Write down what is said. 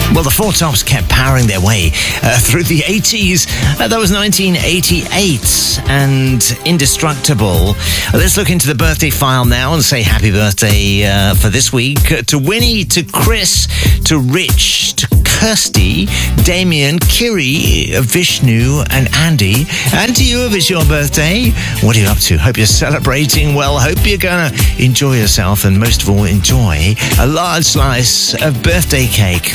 Well, the Four Tops kept powering their way through the 80s. That was 1988 and Indestructible. Let's look into the birthday file now and say happy birthday for this week to Winnie, to Chris, to Rich, to Kirsty, Damien, Kiri, Vishnu, and Andy. And to you, if it's your birthday, what are you up to? Hope you're celebrating well. Hope you're going to enjoy yourself and most of all, enjoy a large slice of birthday cake.